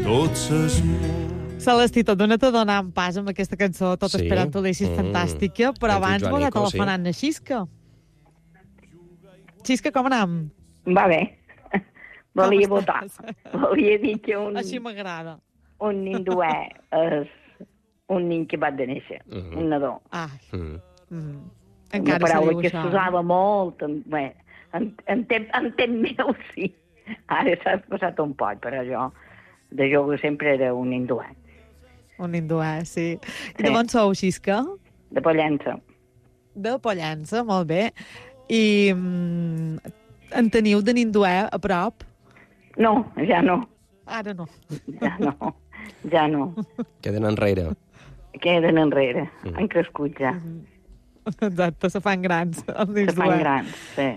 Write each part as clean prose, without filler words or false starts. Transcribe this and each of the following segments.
tots ses Celestí, tot d'una te donant pas amb aquesta cançó, tot esperant Ulisses, fantàstica, però abans m'ho ha telefonat la Xisca. Xisca, com anam? Va bé. Volia votar. Volia dir que Així m'agrada. Un nin duè és un nin que va de néixer, un nadó. Encara una paraula que això. s'usava molt, bé, en temps meu sí. Ara s'ha passat un poc, però jo de jove sempre era un nin duè. Un hinduà, sí. I de on sou, Xisca? De Pollença. De Pollença, molt bé. I en teniu de hinduà a prop? No, ja no. Ara no. Ja no. Queden enrere. Queden enrere. Han crescut ja. Exacte, se fan grans. Se fan grans, sí.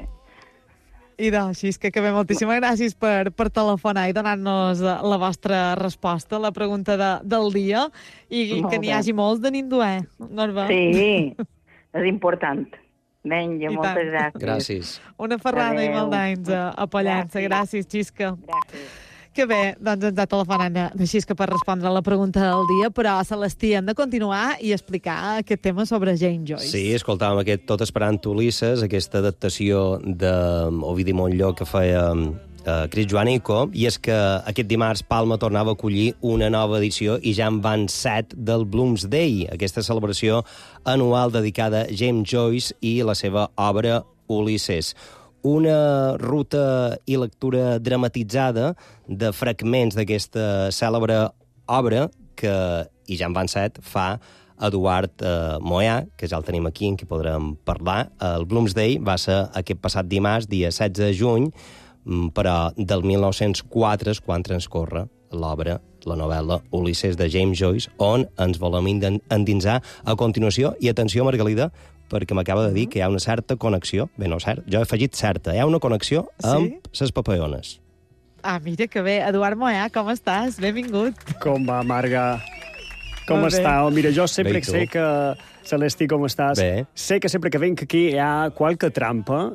I doncs, Xisca, que bé, moltíssimes gràcies per telefonar i donar-nos la vostra resposta a la pregunta del dia i que n'hi hagi molts de ninduè, Norba. Sí, és important. Vinga, moltes gràcies. Gràcies. Una ferrada i molt d'anys a Pollença. Gràcies, Xisca. Gràcies. Que bé, doncs ens ha telefonat de Xisca per respondre a la pregunta del dia, però, Celestí, hem de continuar i explicar aquest tema sobre James Joyce. Sí, escoltàvem aquest Tot esperant Ulisses, aquesta adaptació d'Ovidi Montllor que feia Chris Joanico, i és que aquest dimarts Palma tornava a acollir una nova edició i ja en van 7 del Bloomsday, aquesta celebració anual dedicada a James Joyce i la seva obra Ulisses. Una ruta i lectura dramatitzada de fragments d'aquesta cèlebre obra que, i ja en van 7, fa Eduard Moyà, que ja el tenim aquí, en qui podrem parlar. El Bloomsday va ser aquest passat dimarts, dia 16 de juny, però del 1904 és quan transcorre l'obra, la novel·la Ulisses de James Joyce, on ens volem endinsar a continuació. I atenció, Margalida, perquè m'acaba de dir que hi ha una certa connexió, bé, no cert, jo he afegit certa, hi ha una connexió amb les papayones. Ah, mira que bé. Eduard Moyà, com estàs? Benvingut. Com va, Marga? Com està? Mira, jo sempre sé que... Celestí, com estàs? Bé. Sé que sempre que venc aquí hi ha qualque trampa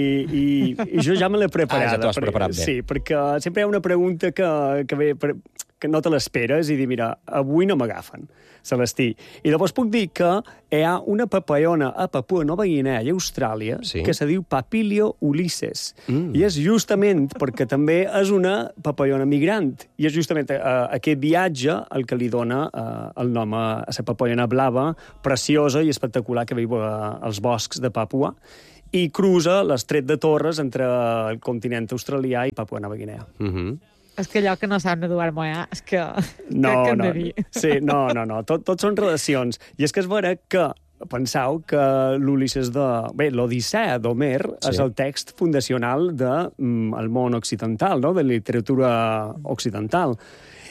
i jo ja me l'he preparada. Ja t'ho has preparat bé. Sí, perquè sempre hi ha una pregunta que ve... que no te l'esperes i dir, mira, avui no m'agafen, Celestí. I llavors puc dir que hi ha una papallona a Papua Nova Guinea i Austràlia que se diu Papilio Ulisses. I és justament perquè també és una papallona migrant. I és justament aquest viatge el que li dona el nom a la papallona blava, preciosa i espectacular que viu als boscs de Papua i cruza l'estret de Torres entre el continent australià i Papua Nova Guinea. És que allò que no sap Eduard Moyà, és que... No, hem de dir. Sí, no. Tot són relacions. I és que és vera que penseu que l'Ulisses l'Odissea d'Homer és el text fundacional del món occidental, no? De la literatura occidental.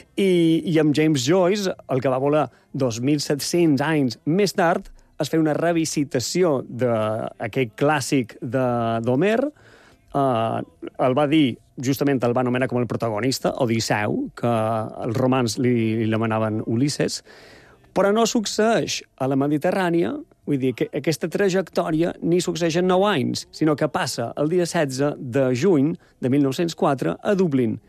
I amb James Joyce, el que va voler 2.700 anys més tard, es feia una revisitació d'aquest clàssic d'Homer. El va dir, justament el va anomenar com el protagonista, Odisseu, que els romans li anomenaven Ulisses, però no succeeix a la Mediterrània, vull dir que aquesta trajectòria ni succeeix en 9 anys, sinó que passa el dia 16 de juny de 1904 a Dublín.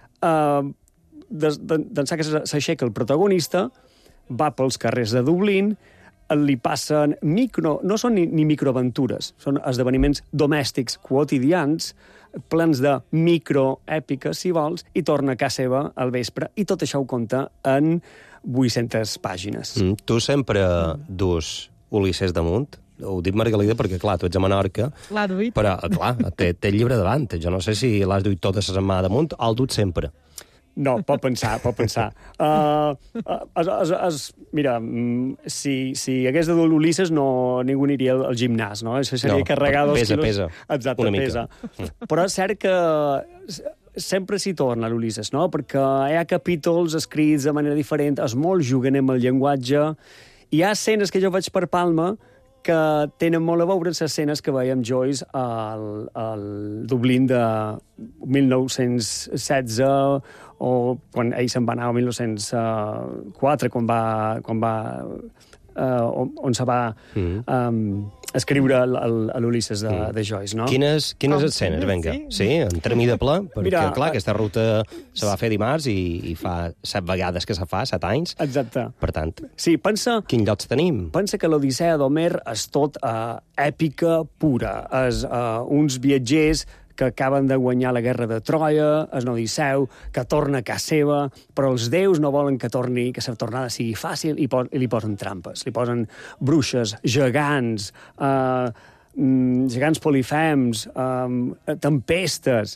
D'ençà que s'aixeca el protagonista, va pels carrers de Dublín, li passen no són ni microaventures, són esdeveniments domèstics quotidians, plens de microèpiques, si vols, i torna a casa seva al vespre, i tot això ho conta en 800 pàgines. Tu sempre dus Ulisses damunt? Ho dic, Margalida, perquè, clar, tu ets a Menorca. L'ha duit. Però, clar, té el llibre davant. Jo no sé si l'has duit tota la setmana damunt o el dut sempre. No, pot pensar. Mira, si hagués de dur l'Ulisses, ningú aniria al gimnàs, no? Això seria carregar 2 quilos. Pesa. Exacte, una pesa. mica. Però és cert que sempre s'hi torna l'Ulisses, no? Perquè hi ha capítols escrits de manera diferent, és molt jugant amb el llenguatge. Hi ha escenes que jo veig per Palma que tenen molt a veure amb les escenes que veiem Joyce al Dublín de 1916 o quan ell se'n va anar a 1904, on se va escriure l'Ulisses de Joyce, no? Quines escenes, vinga? Sí, en termi de ple, perquè, clar, aquesta ruta se va fer dimarts i fa 7 vegades que se fa, 7 anys. Exacte. Per tant, sí, quins llocs tenim? Pensa que l'Odissea d'Homer és tot èpica pura. És uns viatgers que acaben de guanyar la guerra de Troia, és Odisseu, que torna a casa seva, però els déus no volen que torni, que la tornada sigui fàcil, i li posen trampes. Li posen bruixes, gegants, gegants polifems, tempestes.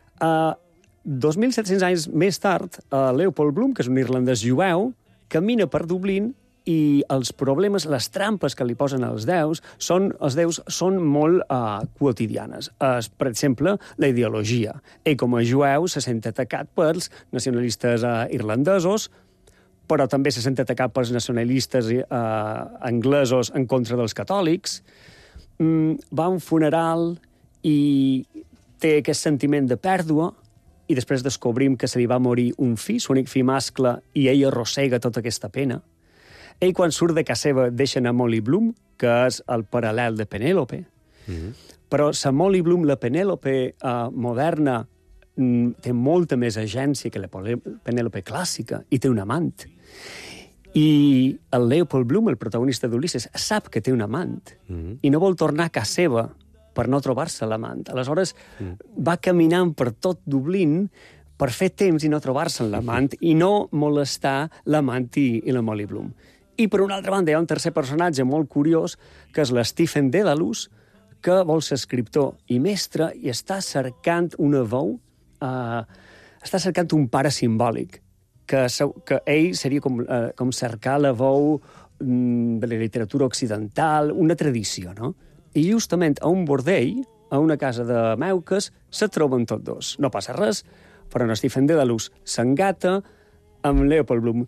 2.700 anys més tard, Leopold Bloom, que és un irlandès jueu, camina per Dublín i els problemes, les trampes que li posen els déus són molt quotidianes. Per exemple, la ideologia. Ell, com a jueu, se sent atacat pels nacionalistes irlandesos, però també se sent atacat pels nacionalistes anglesos en contra dels catòlics. Va a un funeral i té aquest sentiment de pèrdua, i després descobrim que se li va morir un fill, l'únic fill mascle, i ell arrossega tota aquesta pena. Ell, quan surt de casa seva, deixa anar Molly Bloom, que és el paral·lel de Penèlope. Però la Molly Bloom, la Penèlope moderna, té molta més agència que la Penèlope clàssica, i té un amant. I el Leopold Bloom, el protagonista d'Ulisses, sap que té un amant, i no vol tornar a casa seva per no trobar-se l'amant. Aleshores, va caminant per tot Dublín per fer temps i no trobar-se l'amant, i no molestar l'amant i la Molly Bloom. I, per una altra banda, hi ha un tercer personatge molt curiós, que és l'Stephen Dedalus, que vol ser escriptor i mestre i està cercant una veu, està cercant un pare simbòlic, que ell seria com cercar la veu de la literatura occidental, una tradició, no? I justament a un bordell, a una casa de meuques, se troben tots dos. No passa res, però en Stephen Dedalus s'engata, amb Leopold Bloom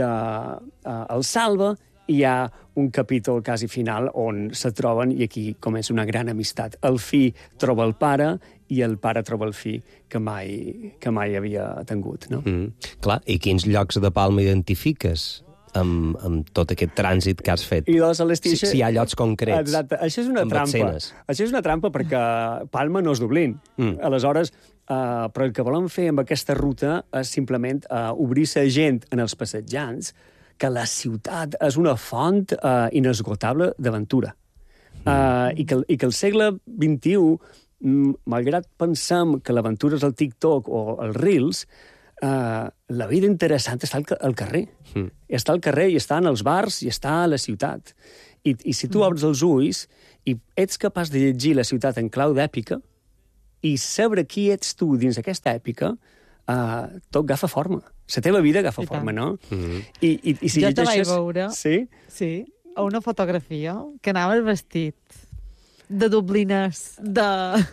el salva, i hi ha un capítol quasi final on se troben i aquí comença una gran amistat. El fill troba el pare i el pare troba el fill que mai havia tingut, no? Clar, i quins llocs de Palma identifiques amb tot aquest trànsit que has fet? I doncs, si hi ha llocs concrets. Exacte. Això és una trampa. Escenes. Això és una trampa perquè Palma no és Dublín. Aleshores, però el que volem fer amb aquesta ruta és simplement obrir-se gent en els passejants que la ciutat és una font inesgotable d'aventura. I que el segle XXI, malgrat pensem que l'aventura és el TikTok o els Reels, la vida interessant està al carrer. Està al carrer i està en els bars i està a la ciutat. I si tu obres els ulls i ets capaç de llegir la ciutat en clau d'èpica i saber qui ets tu dins aquesta èpica, tot agafa forma. La teva vida agafa forma, no? I si jo te llegeixes... vaig veure, sí, a una fotografia que anaves vestit de dublines del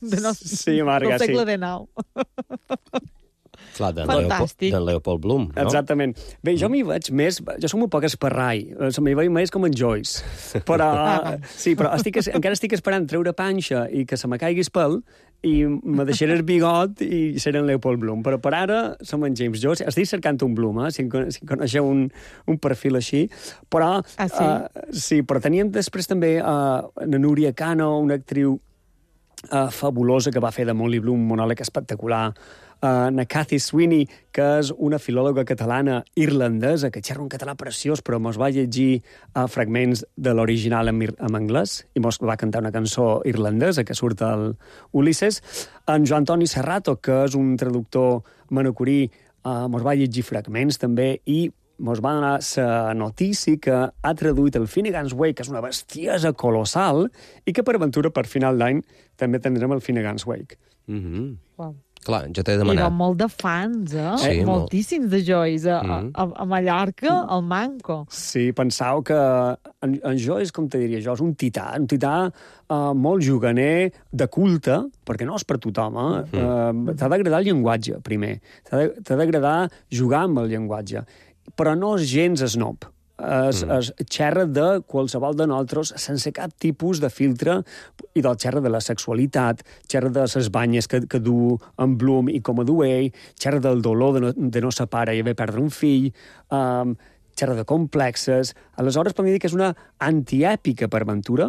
segle XIX. Clar, Fantàstic. d'en Leopold Bloom, no? Exactament. Bé, jo m'hi veig més... Jo som un poc esparrai. M'hi veig més com en Joyce. Però, però encara estic esperant treure panxa i que se me caiguis pèl i me deixaré el bigot i seré en Leopold Bloom. Però per ara som en James Joyce. Estic cercant un Bloom, si coneixeu un perfil així. Però, sí, però teníem després també la Núria Cano, una actriu fabulosa que va fer de Molly Bloom, un monòleg espectacular. Na Cathy Sweeney, que és una filòloga catalana irlandesa que xerra un català preciós, però mos va llegir fragments de l'original en anglès i mos va cantar una cançó irlandesa que surt al Ulisses. En Joan Toni Serrato, que és un traductor manocorí, mos va llegir fragments també i mos va donar la notícia que ha traduït el Finnegan's Wake, que és una bestiesa colossal, i que per aventura, per final d'any, també tindrem el Finnegan's Wake. Wow. Clar, jo t'he demanat. Hi ha molt de fans, Sí, moltíssims de Joyce. A Mallorca, al Manco. Sí, pensau que en Joyce, com te diria jo, és un tità molt juganer, de culte, perquè no és per tothom, t'ha d'agradar el llenguatge, primer. T'ha d'agradar jugar amb el llenguatge. Però no és gens snob. Es xerra de qualsevol de nosaltres sense cap tipus de filtre i del xerra de la sexualitat, xerra de les banyes que du en Bloom i com a du ell, xerra del dolor de no ser pare i haver perdre un fill, xerra de complexes. Aleshores, per mi dir que és una antièpica per aventura,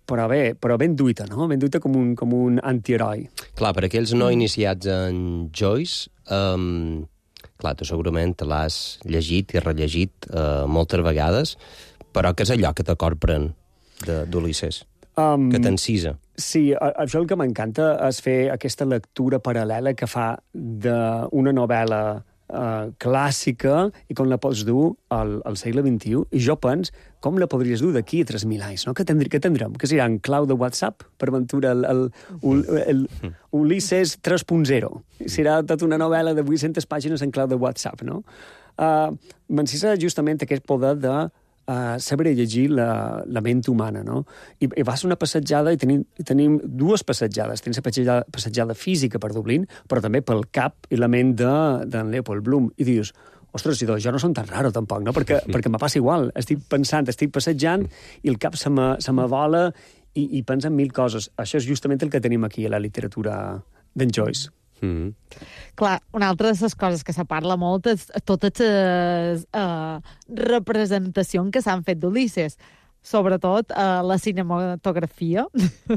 però ben duita, no? Ben duita com un antiheroi. Clar, per aquells no iniciats en Joyce, clar, tu segurament te l'has llegit i rellegit moltes vegades, però què és allò que te corpren d'Ulisses? Que t'encisa? Sí, això el que m'encanta és fer aquesta lectura paral·lela que fa d'una novel·la clàssica i com la pots dur al segle XXI. I jo penso, com la podries dur d'aquí a 3.000 anys? No? Què tindrem? Que serà en clau de WhatsApp? Per aventura, el Ulisses 3.0. Serà tota una novel·la de 800 pàgines en clau de WhatsApp, no? M'encisa justament aquest poder de saber llegir la ment humana, no? I vas una passejada, i tenim dues passejades. Tenim la passejada física per Dublín, però també pel cap i la ment d'en Leopold Bloom. I dius, ostres, jo no som tan raro, tampoc, no? Perquè me passa igual. Estic pensant, estic passejant, i el cap se me vola i pensa en 1000 coses. Això és justament el que tenim aquí a la literatura d'en Joyce. Clar, una altra de les coses que se parla molt és totes les representacions que s'han fet d'Ulisses, sobretot la cinematografia,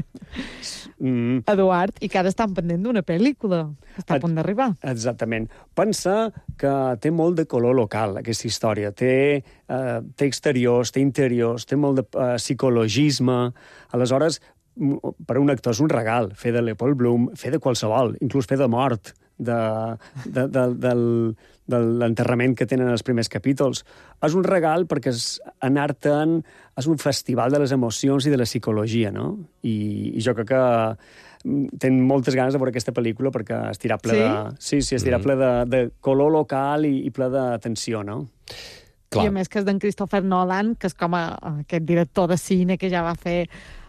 Eduard, i que ara estan pendent d'una pel·lícula que està a punt d'arribar. Exactament. Pensa que té molt de color local, aquesta història. Té exteriors, té interiors, té molt de psicologisme. Aleshores, per a un actor és un regal fer de Leopold Bloom, fer de qualsevol, inclús fer de mort, de l'enterrament que tenen els primers capítols. És un regal perquè anar-te'n és un festival de les emocions i de la psicologia, no? I jo crec que tenc moltes ganes de veure aquesta pel·lícula perquè estirà ple estirà ple de color local i ple de tensió, no? Clar. I a més que és d'en Christopher Nolan, que és com aquest director de cine que ja va fer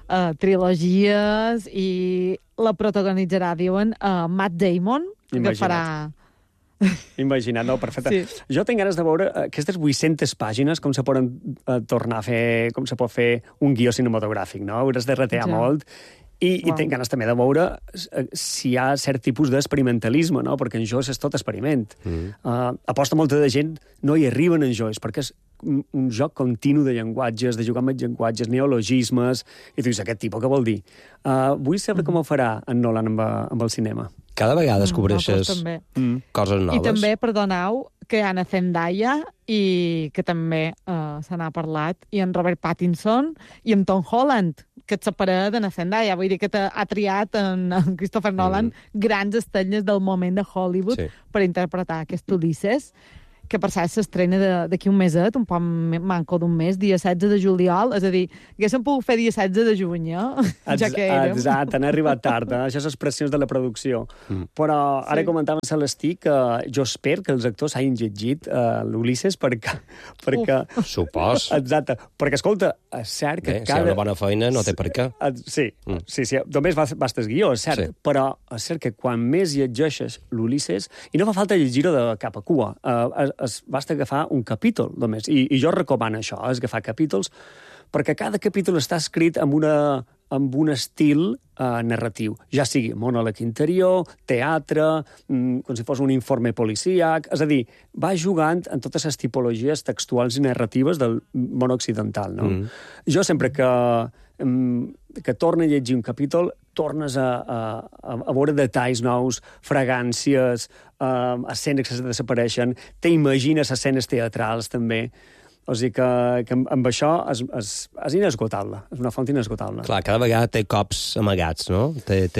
trilogies, i la protagonitzarà, diuen, Matt Damon, que farà... Imagina't, no? Perfecte. Sí. Jo tinc ganes de veure aquestes 800 pàgines, com se poden tornar a fer, com se pot fer un guió cinematogràfic, no? Hauràs de retear molt. I tinc ganes també de veure si hi ha cert tipus d'experimentalisme, no? Perquè en Joyce és tot experiment. Aposta molta de gent no hi arriben en Joyce, perquè és un joc continu de llenguatges, de jugar amb els llenguatges, neologismes, i tu dius, aquest tipus què vol dir? Vull saber com ho farà en Nolan amb el cinema. Cada vegada descobreixes coses noves. I també, perdoneu, que hi ha Zendaya, i que també se n'ha parlat, i en Robert Pattinson, i en Tom Holland, que et separa de Zendaya. Vull dir que ha triat en Christopher Nolan grans estrelles del moment de Hollywood per interpretar aquest Ulisses, que per cert s'estrena d'aquí un meset, un poc manco d'un mes, dia 16 de juliol, és a dir, haguéssim pogut fer dia 16 de juny, ja que érem. Exacte, han arribat tard, això és les pressions de la producció. Però ara comentava Celestí que jo espero que els actors hagin llegit l'Ulisses perquè... Supos. Exacte, perquè, escolta, és cert que si hi ha una bona feina no té per què. Sí, només bastes guió, és cert, però és cert que quan més llegeixes l'Ulisses, i no fa falta llegir-ho de cap a cua, basta agafar un capítol només, i jo recomano això, és agafar capítols, perquè cada capítol està escrit amb un estil narratiu, ja sigui monòleg interior, teatre, com si fos un informe policíac, és a dir, va jugant en totes les tipologies textuals i narratives del món occidental, no? Jo sempre que torno a llegir un capítol, tornes a veure detalls nous, fragàncies, escenes que desapareixen, t'imagines escenes teatrals, també. O sigui que amb això és inesgotable, és una font inesgotable. Clar, cada vegada té cops amagats, no?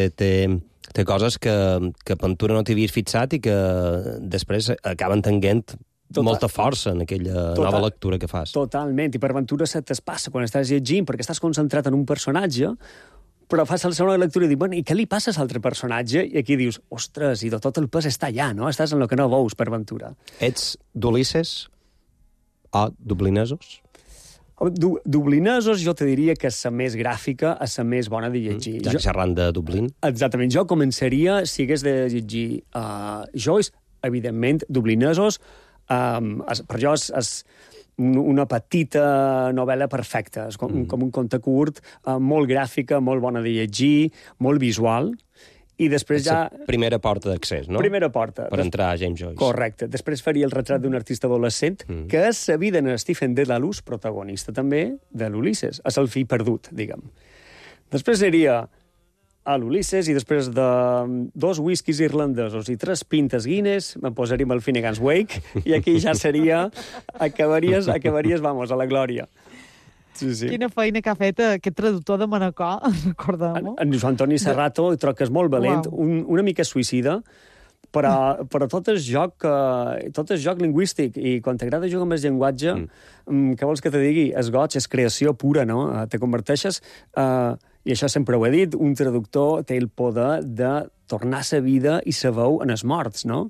Té coses que Ventura no t'havies fixat i que després acaben tenint molta força en aquella nova lectura que fas. Totalment, i per Ventura se t'espassa quan estàs llegint, perquè estàs concentrat en un personatge, però fas la segona lectura i dius, bueno, i què li passa a l'altre personatge? I aquí dius, ostres, i tot el pes està allà, no? Estàs en el que no veus per Ventura. Ets d'Ulisses o dublinesos? Dublinesos jo te diria que és la més gràfica, és la més bona de llegir. Ja que xerrant de Dublín. Exactament. Jo començaria, si hagués de llegir Joyce, evidentment, dublinesos, per jo és una petita novel·la perfecta, és com un conte curt, molt gràfica, molt bona de llegir, molt visual, i després ja... Primera porta d'accés, no? Primera porta. Per entrar a James Joyce. Correcte. Després faria el retrat d'un artista adolescent, que és la vida en Stephen Dedalus, protagonista també de l'Ulisses. És el fill perdut, diguem. Després seria a l'Ulisses i després de 2 whiskies irlandesos i 3 pintes Guinness me'n posaria amb el Finnegan's Wake i aquí ja seria... Acabaries, vamos, a la glòria. Sí, sí. Quina feina que ha fet aquest traductor de Manacor, recordem-ho. En Joan Antoni Serrato troc que és molt valent, una mica suïcida, però tot és joc lingüístic, i quan t'agrada jugar amb el llenguatge, què vols que te digui? És goig, és creació pura, no? Te converteixes, i això sempre ho he dit, un traductor té el poder de tornar sa vida i sa veu en els morts, no?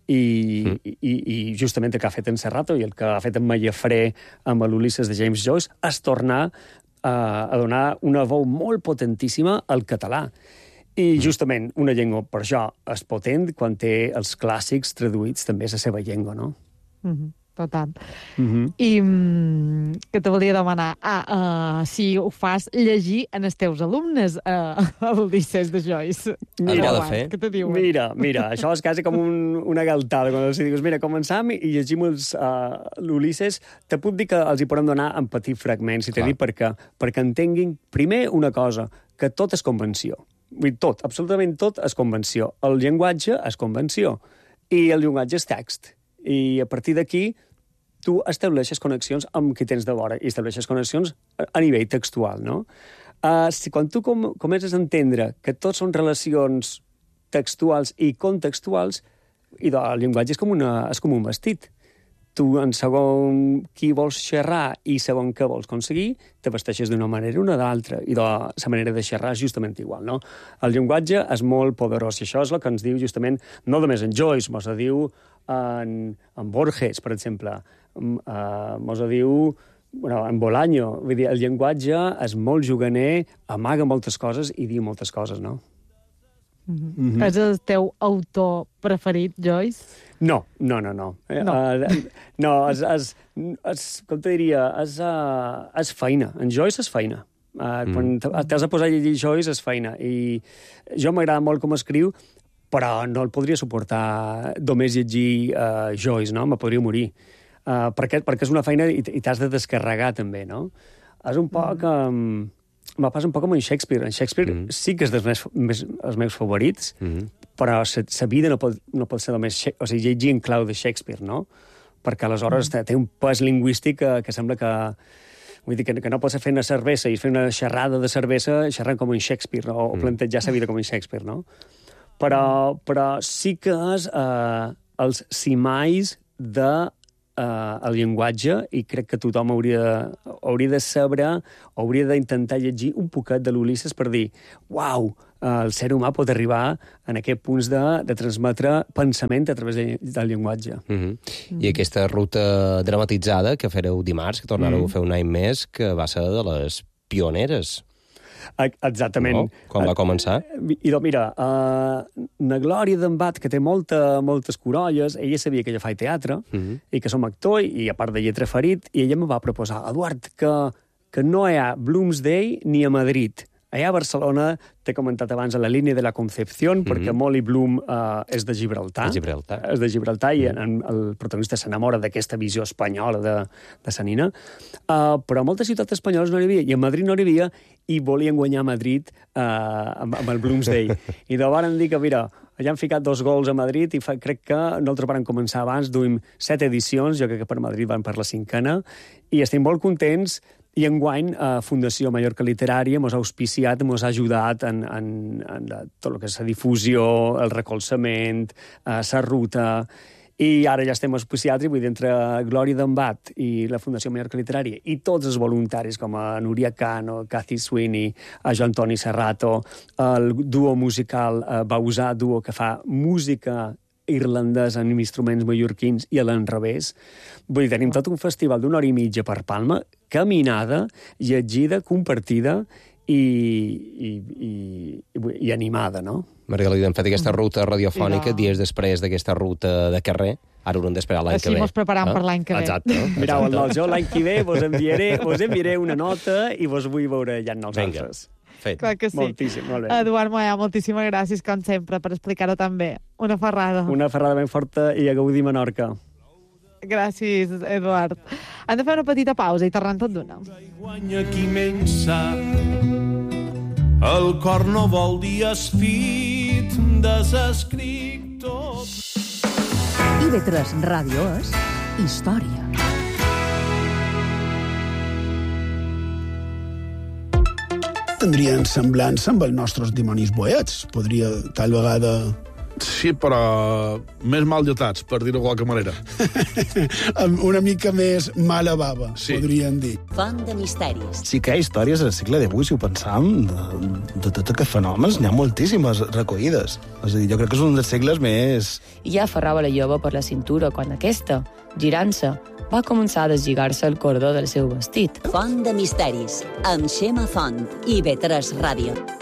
I justament el que ha fet en Serrato i el que ha fet en Mallafré amb l'Ulisses de James Joyce és tornar a donar una veu molt potentíssima al català. I justament una llengua, per això, és potent quan té els clàssics traduïts també a la seva llengua, no? Total. I que te volia demanar, si ho fas llegir en els teus alumnes al Liceu de Joyce. Mira, de fer. Què te diuen? Mira, això és quasi com una galtada, quan els dius, mira, començam i llegim l'Ulisses, te puc dir que els hi podem donar en petits fragments, i t'he dit per què. Perquè entenguin, primer, una cosa, que tot és convenció. Vull dir, tot, absolutament tot és convenció. El llenguatge és convenció, i el llenguatge és text. I a partir d'aquí, tu estableixes connexions amb qui tens de vora, i estableixes connexions a nivell textual, no? Quan tu comences a entendre que tots són relacions textuals i contextuals, i el llenguatge és com un vestit. Tu, en segon qui vols xerrar i segon què vols aconseguir, te vesteixes d'una manera o una d'altra, i la manera de xerrar és justament igual, no? El llenguatge és molt poderós, i això és el que ens diu justament, no només en Joyce, mos diu en Borges, per exemple, mos diu en Bolaño. Vull dir, el llenguatge és molt juganer, amaga moltes coses i diu moltes coses, no? És el teu autor preferit, Joyce? No. No, com te diria, és feina. En Joyce és feina. Quan t'has de posar a llegir Joyce és feina. I jo m'agrada molt com escriu, però no el podria suportar només llegir Joyce, no? Me podria morir. Perquè és una feina i t'has de descarregar també, no? És un poc... Me passa un poc amb en Shakespeare. En Shakespeare sí que és dels meus favorits, però la vida no pot ser només... O sigui, llegir en clau de Shakespeare, no? Perquè aleshores té un pes lingüístic que sembla que... Vull dir que no pots fer una cervesa i fer una xerrada de cervesa xerrant com en Shakespeare, o plantejar la vida com en Shakespeare, no? Però sí que és els cimais el llenguatge, i crec que tothom hauria de saber, hauria d'intentar llegir un poquet de l'Ulisses per dir, uau, el ser humà pot arribar en aquests punts de transmetre pensament a través del llenguatge. I aquesta ruta dramatitzada que fareu dimarts, que tornareu a fer un any més, que va ser de les pioneres. Exactament. No? Quan va començar? I doncs, mira, na Glòria d'en Bat, que té moltes corolles, ella sabia que jo faig teatre, i que som actor, i a part de lletra ferit, i ella me va proposar, Eduard, que no hi ha Bloomsday ni a Madrid. Allà a Barcelona, t'he comentat abans, a la línia de la Concepción, perquè Molly Bloom és de Gibraltar. És de Gibraltar, i el protagonista s'enamora d'aquesta visió espanyola de sa nina. Però a moltes ciutats espanyoles no n'hi havia, i a Madrid no n'hi havia, i volien guanyar a Madrid amb el Bloomsday. I de varen dir que, mira, allà han ficat 2 gols a Madrid, i crec que nosaltres vam començar abans, duim 7 edicions, jo crec que per Madrid van per la 5a, i estem molt contents. I enguany, Fundació Mallorca Literària mos ha auspiciat, mos ha ajudat en tot el que és la difusió, el recolzament, la ruta, i ara ja estem auspiciats, i vull dir, entre Glòria d'en Bat i la Fundació Mallorca Literària, i tots els voluntaris, com a Núria Cano, Cathy Sweeney, a Joan Antoni Serrato, el duo musical Bausà Duo, que fa música irlandès amb instruments mallorquins i a l'enrevés. Vull dir, tenim tot un festival d'1 hora i mitja per Palma, caminada, llegida, compartida i animada, no? Margalida, hem fet aquesta ruta radiofònica dies després d'aquesta ruta de carrer. Ara haurem d'esperar l'any que ve. Així mos preparam per l'any que ve. Exacte. Mireu, jo l'any que ve vos enviaré una nota i vos vull veure allà en nosaltres. Fet. Clar que sí. Moltíssim, molt bé. Eduard Moyà, moltíssimes gràcies, com sempre, per explicar-ho tan bé. Una ferrada. Una ferrada ben forta i a gaudir Menorca. Gràcies, Eduard. Han de fer una petita pausa i tornem tot d'una. Guanya qui menys sap El cor no vol dir esfit, desescric tot. IB3 Ràdio és història. Tindrien semblança amb els nostres dimonis boets. Podria, tal vegada... Sí, però més mal dotats, per dir-ho de qualque manera. Una mica més mala bava, sí. Podríem dir. Font de misteris. Sí que hi ha històries al segle XVIII, si ho pensam, de tots aquests fenòmens, n'hi ha moltíssimes recollides. És a dir, jo crec que és un dels segles més... I ja aferrava la jove per la cintura quan aquesta, girant-se, va començar a deslligar-se el cordó del seu vestit. Font de misteris, amb Xema Font, IB3 Ràdio.